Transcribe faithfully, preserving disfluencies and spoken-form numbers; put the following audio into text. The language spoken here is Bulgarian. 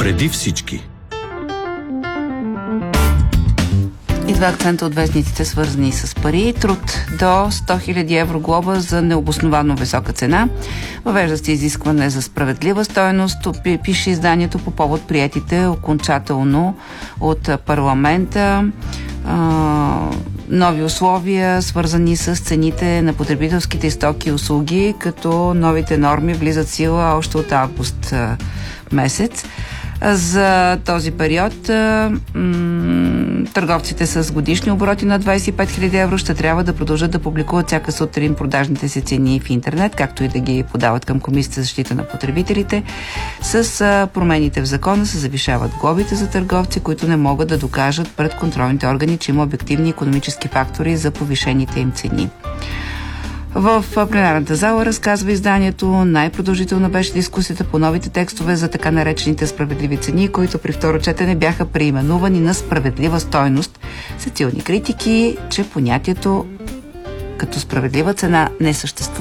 Преди всички. И два акцента от вестниците, свързани с пари. Труд до сто хиляди евро глоба за необосновано висока цена. Въвежда се изискване за справедлива стойност, пише изданието по повод приетите окончателно от парламента а, нови условия, свързани с цените на потребителските стоки и услуги, като новите норми влизат в сила още от август а, месец. За този период м- търговците с годишни обороти на двадесет и пет хиляди евро ще трябва да продължат да публикуват всяка сутрин продажните си цени в интернет, както и да ги подават към Комисията за защита на потребителите. С а, промените в закона се завишават глобите за търговци, които не могат да докажат пред контролните органи, че има обективни икономически фактори за повишените им цени. В пленарната зала, разказва изданието, най-продължителна беше дискусията по новите текстове за така наречените справедливи цени, които при второ четене бяха преименувани на справедлива стойност, с силни критики, че понятието като справедлива цена не съществува.